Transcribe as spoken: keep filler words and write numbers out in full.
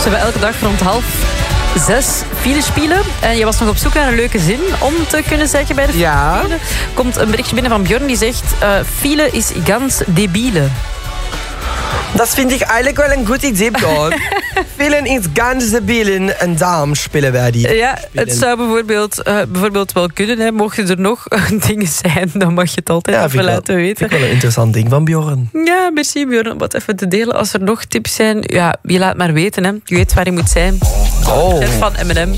moesten we elke dag rond half zes file spelen. En je was nog op zoek naar een leuke zin om te kunnen zeggen bij de file. Ja. Komt een berichtje binnen van Björn die zegt... Uh, file is ganz debiele. Dat vind ik eigenlijk wel een goed idee, Björn. Filen is ganz debiel en daarom spelen wij die. Ja, het zou bijvoorbeeld, uh, bijvoorbeeld wel kunnen. Hè. Mochten er nog dingen zijn, dan mag je het altijd ja, even laten weten. Vind ik wel een interessant ding van Björn. Ja, merci Björn om wat even te delen. Als er nog tips zijn, ja, je laat maar weten. Hè. Je weet waar je moet zijn. Oh. Chef van M en M.